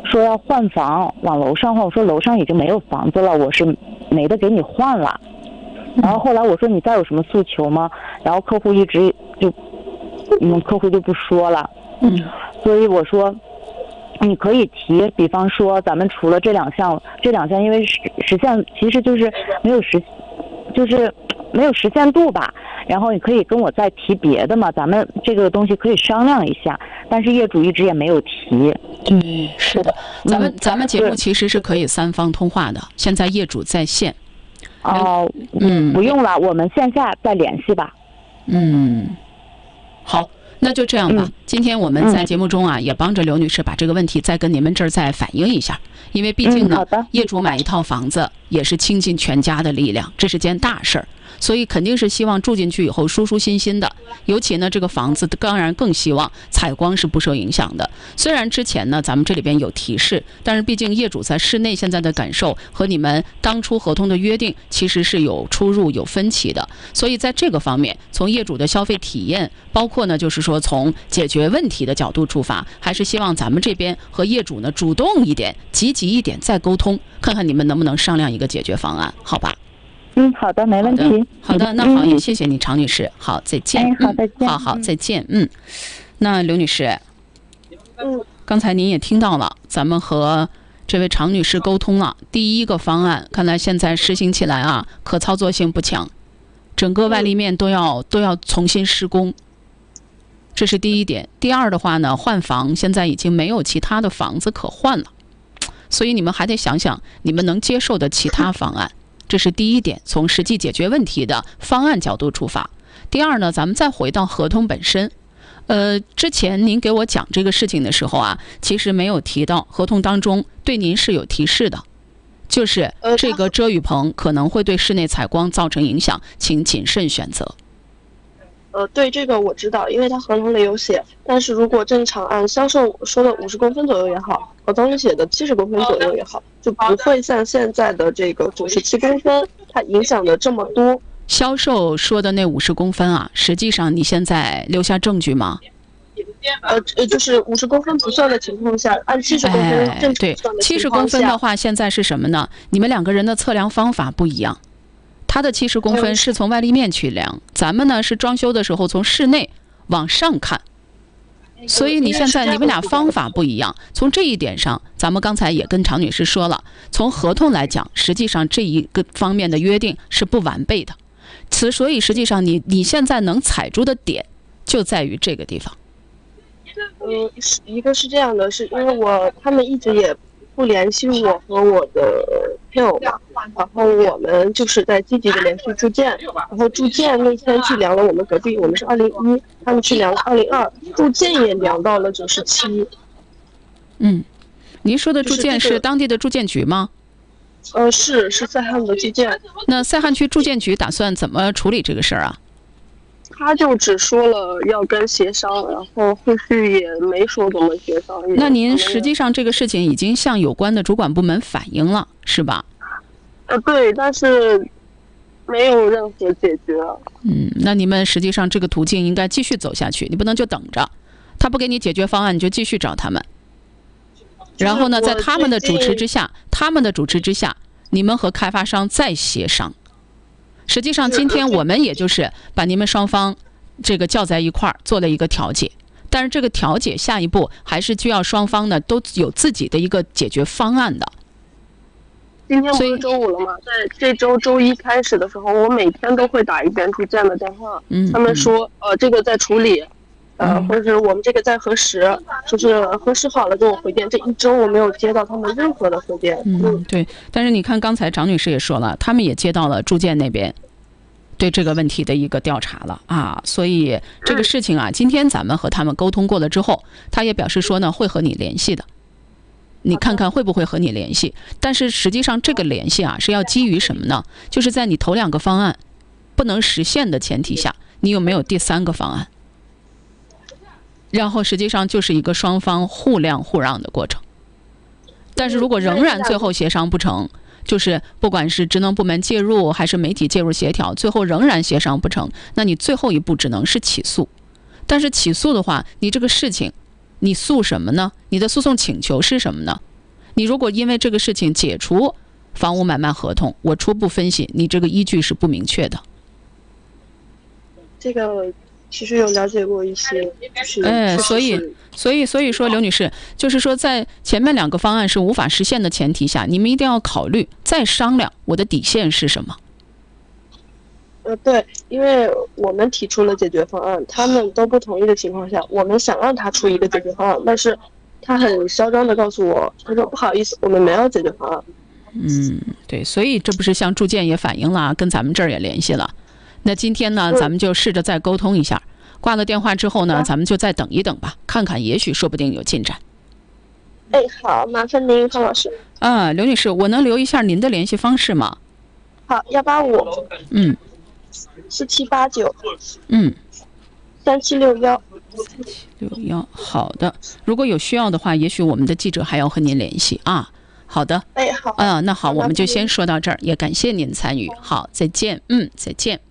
说要换房，往楼上换。我说楼上已经没有房子了，我是没得给你换了。然后后来我说你再有什么诉求吗？然后客户一直就，客户就不说了。所以我说，你可以提，比方说咱们除了这两项，因为实现其实就是没有实现度吧。然后你可以跟我再提别的嘛，咱们这个东西可以商量一下。但是业主一直也没有提。 对，是的，咱们节目其实是可以3方通话的。现在业主在线。不用了，我们线下再联系吧。 好，那就这样吧。今天我们在节目中啊，也帮着刘女士把这个问题再跟你们这儿再反映一下，因为毕竟呢，业主买一套房子也是倾尽全家的力量，这是件大事儿。所以肯定是希望住进去以后舒舒心心的，尤其呢这个房子当然更希望采光是不受影响的。虽然之前呢咱们这里边有提示，但是毕竟业主在室内现在的感受和你们当初合同的约定其实是有出入有分歧的，所以在这个方面，从业主的消费体验，包括呢就是说从解决问题的角度出发，还是希望咱们这边和业主呢主动一点、积极一点再沟通，看看你们能不能商量一个解决方案，好吧？ 好的，没问题。 好的，那好，也谢谢你，常女士。好，再见。 好，再见。 好，再见。那刘女士，刚才您也听到了，咱们和这位常女士沟通了。第一个方案，看来现在实行起来啊，可操作性不强，整个外立面都要重新施工，这是第一点。第二的话呢，换房现在已经没有其他的房子可换了，所以你们还得想想你们能接受的其他方案。这是第一点，从实际解决问题的方案角度出发。第二呢，咱们再回到合同本身。之前您给我讲这个事情的时候啊，其实没有提到合同当中对您是有提示的，就是这个遮雨棚可能会对室内采光造成影响，请谨慎选择。 对，这个我知道，因为它合同里有写。但是如果正常按销售说的50公分左右也好，合同里写的70公分左右也好，就不会像现在的这个97公分，它影响的这么多。 销售说的那50公分啊，实际上你现在留下证据吗？ 就是50公分不算的情况下，按70公分正常算的情况下，对，70 公分的话，现在是什么呢？你们两个人的测量方法不一样。他的70公分是从外立面去量，咱们呢是装修的时候从室内往上看，所以你现在你们俩方法不一样。从这一点上，咱们刚才也跟常女士说了，从合同来讲，实际上这一个方面的约定是不完备的。所以实际上你现在能踩住的点就在于这个地方。 一个是这样的，是因为他们一直也不联系我和我的配偶嘛，然后我们就是在积极的联系住建，然后住建那天去量了我们隔壁，我们是201，他们去量了202，住建也量到了97。 您说的住建是当地的住建局吗？ 是塞汉的住建。 那塞汉区住建局打算怎么处理这个事儿啊？ 他就只说了要跟协商，然后后续也没说怎么协商。 那您实际上这个事情已经向有关的主管部门反映了，是吧？ 对，但是没有任何解决。 那你们实际上这个途径应该继续走下去，你不能就等着，他不给你解决方案，你就继续找他们。然后呢，在他们的主持之下，你们和开发商再协商。实际上，今天我们也就是把你们双方这个叫在一块儿做了一个调解，但是这个调解下一步还是需要双方呢都有自己的一个解决方案的。 今天不是周五了吗？在这周周一开始的时候，我每天都会打一遍住建的电话，他们说这个在处理，或者是我们这个在核实，就是核实好了给我回电。这一周我没有接到他们任何的回电。 对。但是你看，刚才张女士也说了，他们也接到了住建那边对这个问题的一个调查了啊，所以这个事情啊，今天咱们和他们沟通过了之后，他也表示说呢会和你联系的。你看看会不会和你联系？但是实际上这个联系啊是要基于什么呢？就是在你头2个方案不能实现的前提下，你有没有第3个方案？然后实际上就是一个双方互谅互让的过程。但是如果仍然最后协商不成，就是不管是职能部门介入还是媒体介入协调，最后仍然协商不成，那你最后一步只能是起诉。但是起诉的话，你这个事情你诉什么呢？你的诉讼请求是什么呢？ 你如果因为这个事情解除房屋买卖合同，我初步分析你这个依据是不明确的。 这个其实有了解过一些， 所以说，刘女士，就是说在前面2个方案是无法实现的前提下，你们一定要考虑再商量我的底线是什么。 对，因为我们提出了解决方案，他们都不同意的情况下，我们想让他出一个解决方案，但是他很嚣张的告诉我，他说不好意思，我们没有解决方案。 对，所以这不是向住建也反映了，跟咱们这儿也联系了。那今天呢，咱们就试着再沟通一下。挂了电话之后呢，咱们就再等一等吧，看看也许说不定有进展。 好，麻烦您，方老师。 刘女士，我能留一下您的联系方式吗？ 好，185。4789。3761。 3761，好的。如果有需要的话，也许我们的记者还要和您联系啊。好的。 好。 那好，我们就先说到这儿，也感谢您参与。好，再见。再见。